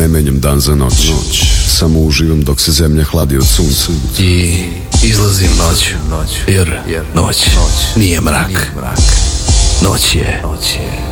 ne menjam dan za noć. Samo uživam dok se zemlja hladi od sunca. I izlazim noć, jer noć nije mrak. Noć je